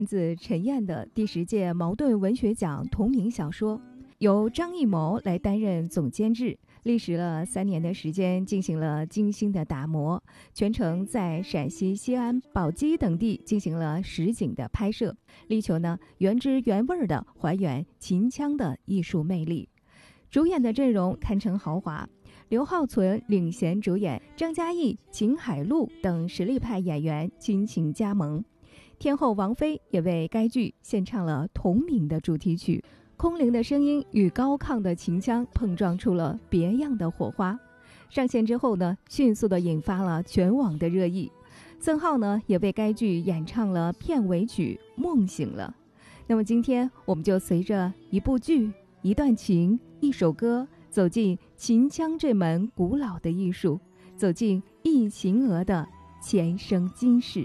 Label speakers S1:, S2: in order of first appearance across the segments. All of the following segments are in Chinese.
S1: 自陈燕的第10届茅盾文学奖同名小说，由张艺谋来担任总监制，历时了3年的时间，进行了精心的打磨，全程在陕西西安、宝鸡等地进行了实景的拍摄，力求原汁原味的还原秦腔的艺术魅力。主演的阵容堪称豪华，刘浩存领衔主演，张嘉译、秦海璐等实力派演员倾情加盟。天后王菲也为该剧献唱了同名的主题曲，空灵的声音与高亢的秦腔碰撞出了别样的火花。上线之后迅速地引发了全网的热议。曾浩也为该剧演唱了片尾曲《梦醒了》。那么今天我们就随着一部剧、一段情、一首歌，走进秦腔这门古老的艺术，走进忆秦娥的前生今世。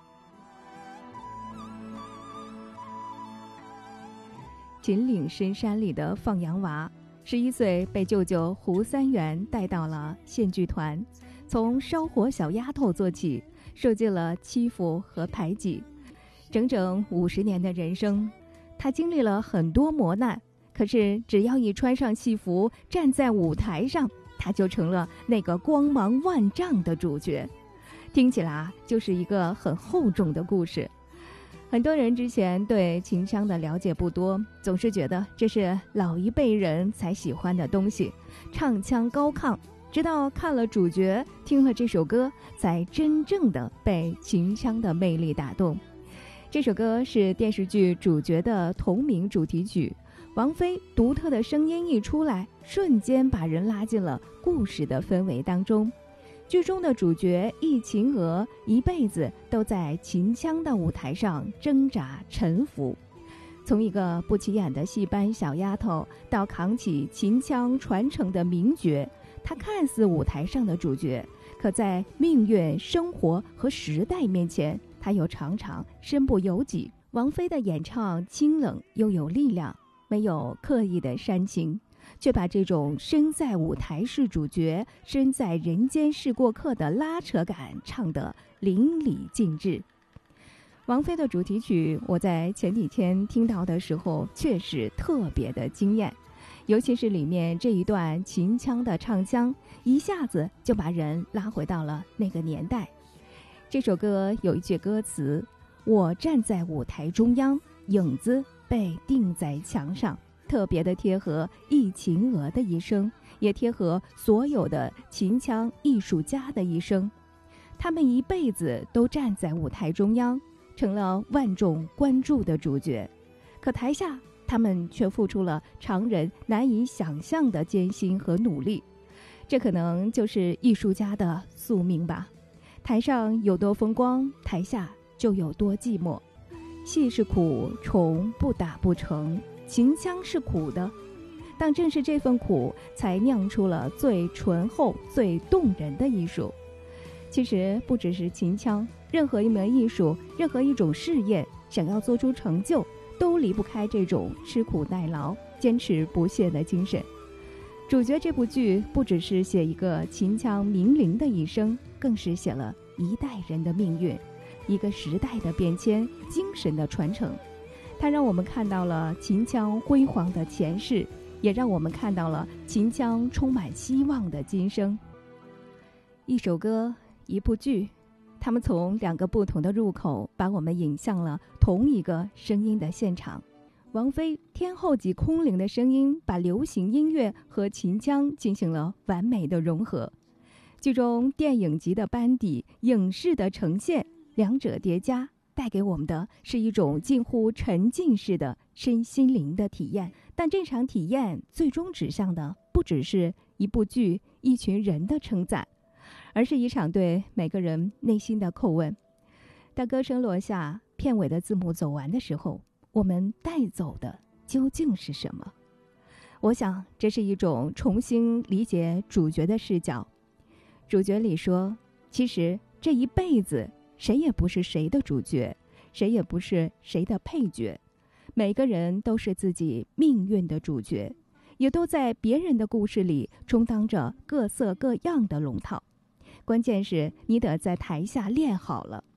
S1: 秦岭深山里的放羊娃，11岁被舅舅胡三元带到了县剧团，从烧火小丫头做起，受尽了欺负和排挤。整整50年的人生，他经历了很多磨难，可是只要一穿上戏服，站在舞台上，他就成了那个光芒万丈的主角。听起来就是一个很厚重的故事。很多人之前对秦腔的了解不多，总是觉得这是老一辈人才喜欢的东西，唱腔高亢，直到看了主角，听了这首歌，才真正的被秦腔的魅力打动。这首歌是电视剧主角的同名主题曲，王菲独特的声音一出来，瞬间把人拉进了故事的氛围当中。剧中的主角忆秦娥一辈子都在秦腔的舞台上挣扎沉浮，从一个不起眼的戏班小丫头到扛起秦腔传承的名角，她看似舞台上的主角，可在命运、生活和时代面前，她又常常身不由己。王菲的演唱清冷又有力量，没有刻意的煽情，却把这种身在舞台是主角，身在人间是过客的拉扯感唱得淋漓尽致。王菲的主题曲，我在前几天听到的时候确实特别的惊艳，尤其是里面这一段秦腔的唱腔，一下子就把人拉回到了那个年代。这首歌有一句歌词：我站在舞台中央，影子被钉在墙上，特别的贴合忆秦娥的一生，也贴合所有的秦腔艺术家的一生。他们一辈子都站在舞台中央，成了万众关注的主角，可台下他们却付出了常人难以想象的艰辛和努力。这可能就是艺术家的宿命吧。台上有多风光，台下就有多寂寞。戏是苦，虫不打不成，秦腔是苦的，但正是这份苦，才酿出了最醇厚、最动人的艺术。其实不只是秦腔，任何一门艺术，任何一种事业，想要做出成就，都离不开这种吃苦耐劳、坚持不懈的精神。主角这部剧不只是写一个秦腔名伶的一生，更是写了一代人的命运，一个时代的变迁，精神的传承。它让我们看到了秦腔辉煌的前世，也让我们看到了秦腔充满希望的今生。一首歌，一部剧，他们从2个不同的入口把我们引向了同一个声音的现场。王菲天后级空灵的声音，把流行音乐和秦腔进行了完美的融合。剧中电影级的班底、影视的呈现，两者叠加，带给我们的是一种近乎沉浸式的身心灵的体验。但这场体验最终指向的不只是一部剧、一群人的称赞，而是一场对每个人内心的叩问。当歌声落下，片尾的字幕走完的时候，我们带走的究竟是什么？我想这是一种重新理解主角的视角。主角里说，其实这一辈子谁也不是谁的主角，谁也不是谁的配角，每个人都是自己命运的主角，也都在别人的故事里充当着各色各样的龙套。关键是你得在台下练好了，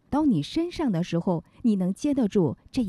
S1: 到你身上的时候，你能接得住这